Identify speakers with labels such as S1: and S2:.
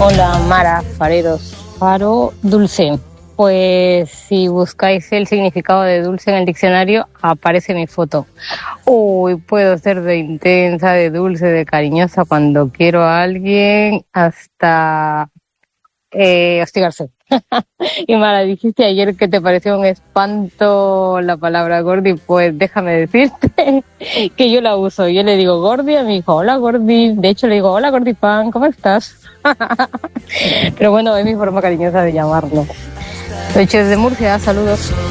S1: Hola, Mara, fareros. Faro, dulce. Pues si buscáis el significado de dulce en el diccionario, aparece mi foto. Uy, puedo ser de intensa, de dulce, de cariñosa cuando quiero a alguien, hasta hostigarse. Y Mara, dijiste ayer que te pareció un espanto la palabra gordi, pues déjame decirte que yo la uso. Yo le digo gordi a mi hijo, hola gordi. De hecho le digo, hola gordi pan, ¿cómo estás? Pero bueno, es mi forma cariñosa de llamarlo. De hecho, desde Murcia, saludos.